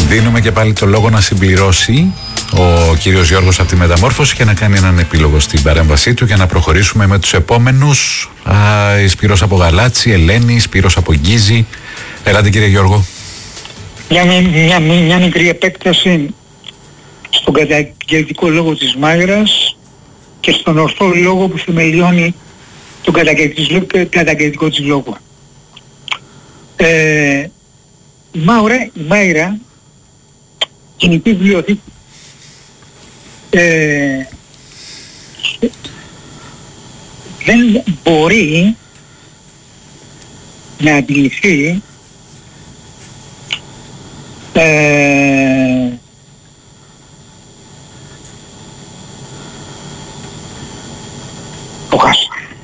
Δίνουμε και πάλι το λόγο να συμπληρώσει ο κύριος Γιώργος από τη Μεταμόρφωση και να κάνει έναν επίλογο στην παρέμβασή του για να προχωρήσουμε με τους επόμενους. Σπύρος από Γαλάτσι, Ελένη, Σπύρος από Γκίζη. Ελάτε κύριε Γιώργο. Μια μικρή επέκταση στον καταγγελτικό λόγο της Μάγρας και στον ορθό λόγο που θεμελιώνει τον καταγγελτικό της λόγο. Η Μάγρα κινητή βιβλιοθήκη δεν μπορεί να αντιληφθεί το χάσα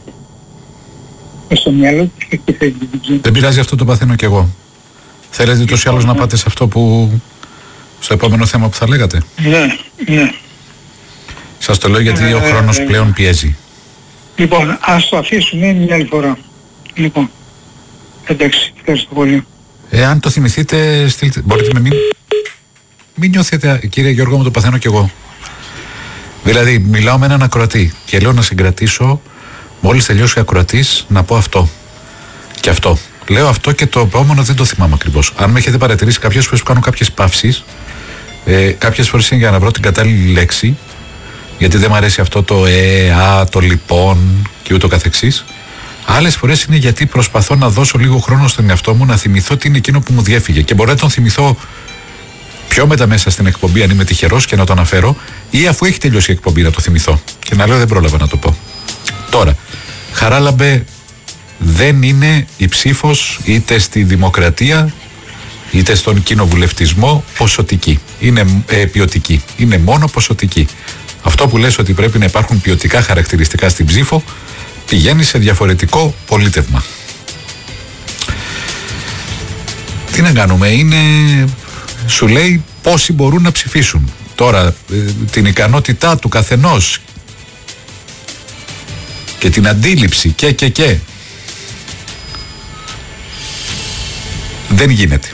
στο μυαλό της και θέλει. Δεν πειράζει, αυτό το παθαίνω κι εγώ. Θέλετε τόσο άλλως να πάτε σε αυτό που... στο επόμενο θέμα που θα λέγατε. Ναι. Σας το λέω γιατί ο χρόνος πλέον πιέζει. Λοιπόν, ας το αφήσουμε μια άλλη φορά. Λοιπόν, εντάξει, ευχαριστώ πολύ. Αν το θυμηθείτε, στείλτε. Μπορείτε με μην νιώθετε, κύριε Γιώργο, μου το παθαίνω κι εγώ. Δηλαδή, μιλάω με έναν ακροατή και λέω να συγκρατήσω, μόλις τελειώσει ο ακροατής, να πω αυτό και αυτό. Λέω αυτό και το επόμενο δεν το θυμάμαι ακριβώς. Αν με έχετε παρατηρήσει κάποιες φορές που κάνω κάποιες παύσεις, κάποιες φορές είναι για να βρω την κατάλληλη λέξη, γιατί δεν μου αρέσει αυτό το το λοιπόν και ούτω καθεξής. Άλλες φορές είναι γιατί προσπαθώ να δώσω λίγο χρόνο στον εαυτό μου να θυμηθώ τι είναι εκείνο που μου διέφυγε. Και μπορώ να τον θυμηθώ πιο μετά μέσα στην εκπομπή, αν είμαι τυχερός, και να το αναφέρω, ή αφού έχει τελειώσει η εκπομπή να το θυμηθώ. Και να λέω δεν πρόλαβα να το πω. Τώρα, Χαράλαμπε δεν είναι η ψήφος είτε στη δημοκρατία είτε στον κοινοβουλευτισμό ποσοτική. Είναι ποιοτική. Είναι μόνο ποσοτική. Αυτό που λες ότι πρέπει να υπάρχουν ποιοτικά χαρακτηριστικά στην ψήφο πηγαίνει σε διαφορετικό πολίτευμα. Τι να κάνουμε, σου λέει πόσοι μπορούν να ψηφίσουν. Τώρα την ικανότητά του καθενός και την αντίληψη και δεν γίνεται.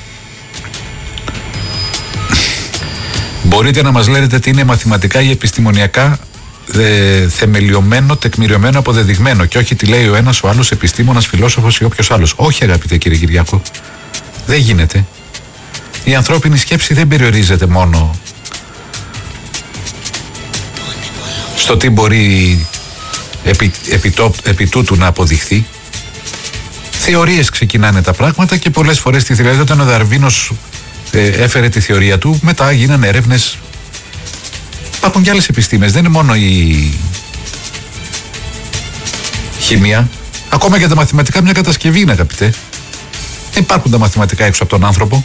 Μπορείτε να μας λέτε τι είναι μαθηματικά ή επιστημονιακά θεμελιωμένο, τεκμηριωμένο, αποδεδειγμένο και όχι τι λέει ο ένας, ο άλλος, επιστήμονας, φιλόσοφος ή όποιος άλλος. Όχι, αγαπητέ κύριε Κυριάκο, δεν γίνεται. Η ανθρώπινη σκέψη δεν περιορίζεται μόνο στο τι μπορεί επί τούτου να αποδειχθεί. Θεωρίες ξεκινάνε τα πράγματα και πολλές φορές τη θεωρία, όταν ο Δαρβίνος έφερε τη θεωρία του, μετά γίνανε έρευνες. Υπάρχουν και άλλες επιστήμες, δεν είναι μόνο η χημεία. Ακόμα και τα μαθηματικά μια κατασκευή είναι, αγαπητέ. Δεν υπάρχουν τα μαθηματικά έξω από τον άνθρωπο.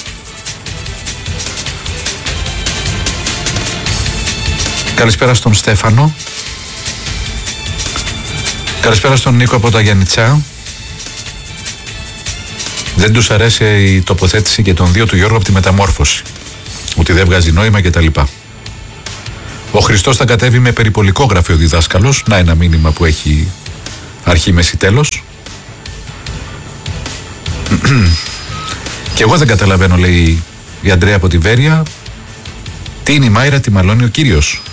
Καλησπέρα στον Στέφανο. Καλησπέρα στον Νίκο από τα Γιαννιτσά. Δεν τους αρέσει η τοποθέτηση και των δύο του Γιώργου από τη Μεταμόρφωση. Ότι δεν βγάζει νόημα κτλ. Ο Χριστός θα κατέβει με περιπολικό, γράφει ο διδάσκαλος. Να, ένα μήνυμα που έχει αρχή, μέση, τέλος. Και εγώ δεν καταλαβαίνω, λέει η Αντρέα από τη Βέρεια, τι είναι η Μάιρα, τι μαλώνει ο Κύριος.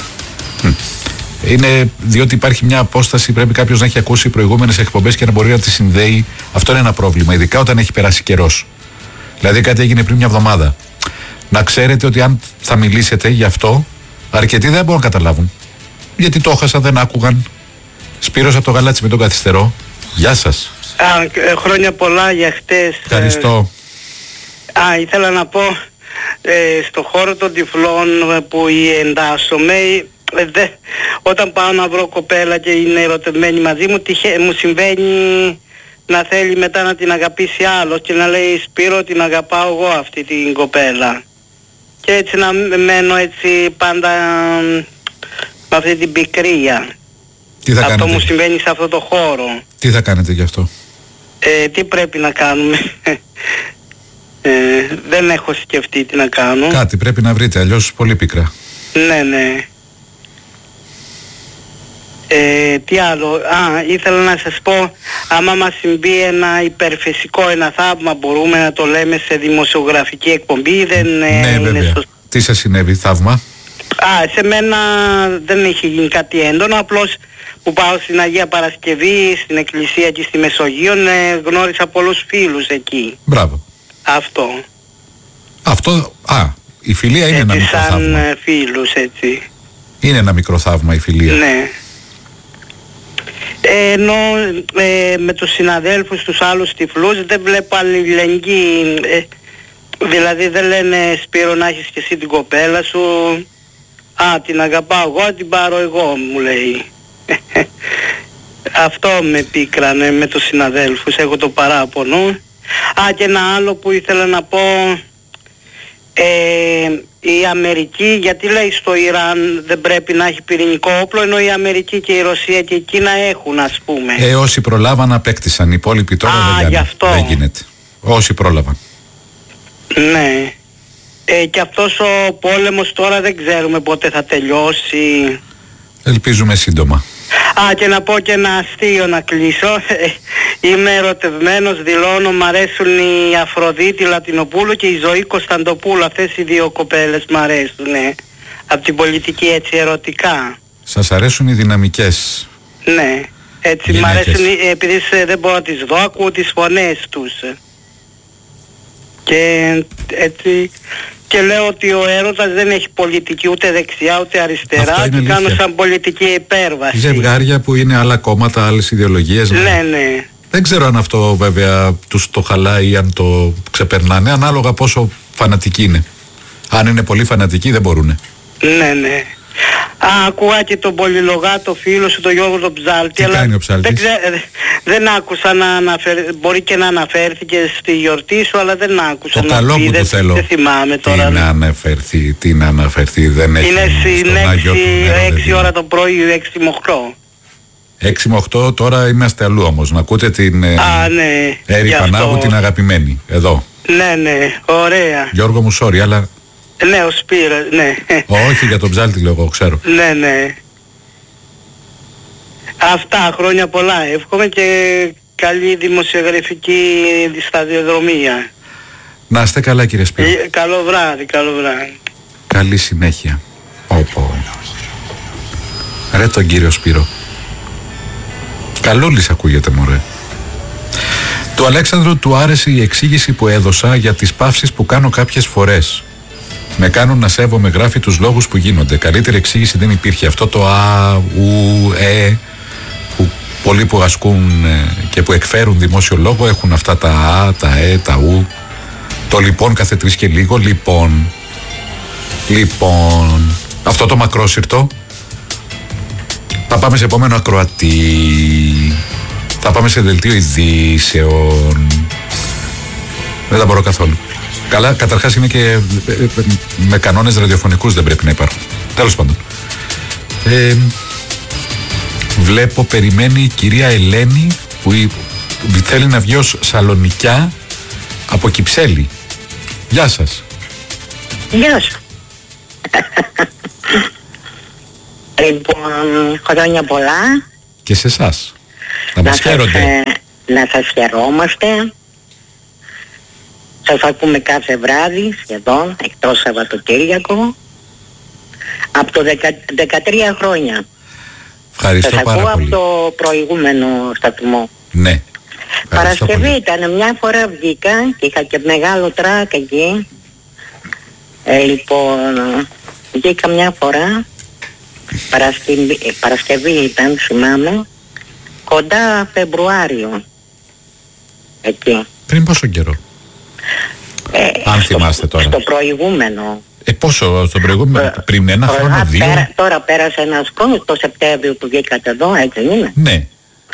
Είναι διότι υπάρχει μια απόσταση, πρέπει κάποιος να έχει ακούσει προηγούμενες εκπομπές και να μπορεί να τις συνδέει. Αυτό είναι ένα πρόβλημα, ειδικά όταν έχει περάσει καιρός. Δηλαδή κάτι έγινε πριν μια εβδομάδα. Να ξέρετε ότι αν θα μιλήσετε γι' αυτό, αρκετοί δεν μπορούν να καταλάβουν. Γιατί το έχασα, δεν άκουγαν. Σπύρος από το Γαλάτσι με τον Καθυστερό. Γεια σας. Χρόνια πολλά για χτες. Ευχαριστώ. Ήθελα να πω, στο χώρο των τυφλών που εντάσσομαι, όταν πάω να βρω κοπέλα και είναι ερωτευμένη μαζί μου, μου συμβαίνει να θέλει μετά να την αγαπήσει άλλος και να λέει Σπύρο την αγαπάω εγώ αυτή την κοπέλα. Και έτσι να μένω έτσι πάντα με αυτή την πικρία. Τι θα αυτό κάνετε? μου συμβαίνει σε αυτό το χώρο. Τι θα κάνετε γι' αυτό? Τι πρέπει να κάνουμε? Δεν έχω σκεφτεί τι να κάνω. Κάτι πρέπει να βρείτε, αλλιώς πολύ πικρά. Ναι. Τι άλλο, ήθελα να σας πω, άμα μας συμβεί ένα υπερφυσικό, ένα θαύμα, μπορούμε να το λέμε σε δημοσιογραφική εκπομπή, δεν ναι, είναι βέβαια. Τι σας συνέβη, θαύμα? Σε μένα δεν έχει γίνει κάτι έντονο, απλώς που πάω στην Αγία Παρασκευή, στην εκκλησία και στη Μεσογείο, γνώρισα πολλούς φίλους εκεί. Μπράβο. Αυτό, η φιλία είναι έτσι, ένα μικρό θαύμα. σαν φίλους, έτσι. Είναι ένα μικρό θαύμα η φιλία. Ναι. Ενώ με τους συναδέλφους, τους άλλους τυφλούς, δεν βλέπω αλληλεγγύη. Δηλαδή δεν λένε, Σπύρο, να έχεις και εσύ την κοπέλα σου. Την αγαπάω εγώ, την πάρω εγώ, μου λέει. Αυτό με πίκρανε με τους συναδέλφους, έχω το παράπονο. Και ένα άλλο που ήθελα να πω, η Αμερική, γιατί λέει στο Ιράν δεν πρέπει να έχει πυρηνικό όπλο, ενώ η Αμερική και η Ρωσία και η Κίνα έχουν, ας πούμε. Όσοι προλάβαν απέκτησαν, οι υπόλοιποι τώρα δεν γίνεται. Όσοι πρόλαβαν. Ναι. Και αυτός ο πόλεμος τώρα δεν ξέρουμε πότε θα τελειώσει. Ελπίζουμε σύντομα. Και να πω και ένα αστείο να κλείσω. Είμαι ερωτευμένος, δηλώνω, μ' αρέσουν η Αφροδίτη Λατινοπούλου και η Ζωή Κωνσταντοπούλου. Αυτές οι δύο κοπέλες μ' αρέσουν. Από την πολιτική, έτσι, ερωτικά. Σας αρέσουν οι δυναμικές? Ναι. Έτσι γυναίκες. μ' αρέσουν, επειδή δεν μπορώ να τις δω, ακούω τις φωνές τους. Και έτσι... Και λέω ότι ο έρωτας δεν έχει πολιτική ούτε δεξιά ούτε αριστερά, και κάνω σαν πολιτική υπέρβαση. Ζευγάρια που είναι άλλα κόμματα, άλλες ιδεολογίες. Ναι. Δεν ξέρω αν αυτό βέβαια τους το χαλάει ή αν το ξεπερνάνε, ανάλογα πόσο φανατικοί είναι. Αν είναι πολύ φανατικοί δεν μπορούνε. Ναι. Ακούγα και τον πολυλογάτο φίλο σου, τον Γιώργο τον Ψάλτη. Τι κάνει ο Ψάλτης? Δεν άκουσα να μπορεί και να αναφέρθηκε στη γιορτή σου, αλλά δεν άκουσα. Το καλό μου το θέλω. Δεν θυμάμαι τώρα. Τι να αναφερθεί, δεν έχει. Είναι 6 ώρα το πρωί, 6 με 8. 6 με 8 τώρα είμαστε αλλού όμως. Να ακούτε την Έρη Πανάγου, την αγαπημένη, εδώ. Ναι, ωραία. Γιώργο μου, sorry, αλλά... Ναι, ο Σπύρος, ναι. Όχι, για τον Ψάλτη λέω, εγώ ξέρω. Ναι. Αυτά, χρόνια πολλά. Εύχομαι και καλή δημοσιογραφική σταδιοδρομία. Να είστε καλά, κύριε Σπύρο. Καλό βράδυ. Καλή συνέχεια. Ρε τον κύριο Σπύρο. Καλούλης ακούγεται, μωρέ. Του Αλέξανδρου του άρεσε η εξήγηση που έδωσα για τις παύσεις που κάνω κάποιες φορές. Με κάνουν να σέβομαι, γράφει, τους λόγους που γίνονται. Καλύτερη εξήγηση δεν υπήρχε. Αυτό το α, ου, που πολλοί που ασκούν και που εκφέρουν δημόσιο λόγο έχουν αυτά τα α, τα τα ου. Το λοιπόν κάθε 3 και λίγο. Λοιπόν. Αυτό το μακρόσυρτο. Θα πάμε σε επόμενο ακροατή. Θα πάμε σε δελτίο ειδήσεων. Δεν τα μπορώ καθόλου. Καλά, καταρχάς είναι και με κανόνες ραδιοφωνικούς δεν πρέπει να υπάρχουν. Τέλος πάντων. Βλέπω, περιμένει η κυρία Ελένη που θέλει να βγει ως Σαλονικιά από Κυψέλη. Γεια σας. Γεια σου. Λοιπόν, χρόνια πολλά. Και σε εσάς. Να μας χαίρονται. Να σας χαιρόμαστε. Σας ακούμε κάθε βράδυ σχεδόν, εκτός Σαββατοκύριακο. Από το 13 χρόνια. Ευχαριστώ σας πάρα ακούω πολύ. Από το προηγούμενο σταθμό. Ναι. Παρασκευή ήταν, μια φορά βγήκα και είχα και μεγάλο τράκ εκεί. Λοιπόν, βγήκα μια φορά. Παρασκευή ήταν, θυμάμαι. Κοντά Φεβρουάριο. Εκεί. Πριν πόσο καιρό? Αν θυμάστε τώρα. Στο προηγούμενο. Πόσο στο προηγούμενο? Πριν 1 χρόνο, 2? Τώρα πέρασε ένας χρόνος, το Σεπτέμβριο που βγήκατε εδώ, έτσι είναι? Ναι.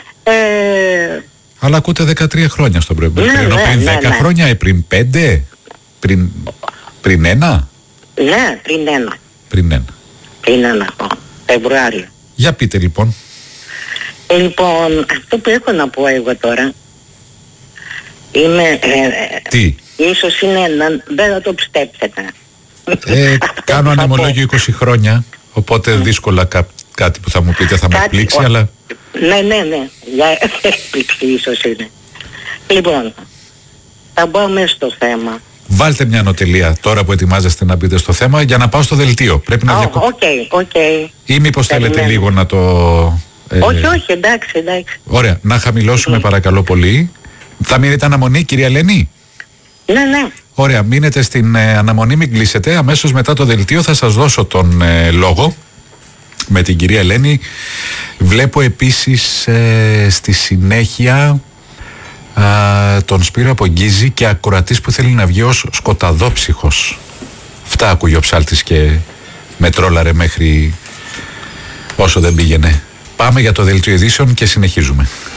Αλλά ακούτε 13 χρόνια στο προηγούμενο. Πριν 10 χρόνια ή πριν 5? Πριν 1? Ναι, πριν 1. Πριν 1. Πριν 1 χρόνο. Φεβρουάριο. Για πείτε λοιπόν. Λοιπόν, αυτό που έχω να πω εγώ τώρα είναι... Τι? Ίσως είναι δεν θα το πιστέψετε. Κάνω ανεμολόγιο 20 χρόνια, οπότε δύσκολα κάτι που θα μου πείτε θα με εκπλήξει, αλλά... Ναι. Για έκπληξη ίσως είναι. Λοιπόν, θα μπούμε στο θέμα. Βάλτε μια ανωτελεία τώρα που ετοιμάζεστε να μπείτε στο θέμα για να πάω στο δελτίο. Πρέπει να διακόψω. Οκ. Ή μήπως θέλετε λίγο να το... Όχι, εντάξει. Ωραία, να χαμηλώσουμε παρακαλώ πολύ. Θα μείνετε αναμονή, κυρία Ελένη? Ναι. Ωραία, μείνετε στην αναμονή, μην κλείσετε. Αμέσως μετά το δελτίο θα σας δώσω τον λόγο με την κυρία Ελένη. Βλέπω επίσης στη συνέχεια τον Σπύρο από Γκίζη και ακροατής που θέλει να βγει ως σκοταδόψυχος. Αυτά ακούγε ο ψάλτης και με τρόλαρε μέχρι όσο δεν πήγαινε. Πάμε για το δελτίο ειδήσεων και συνεχίζουμε.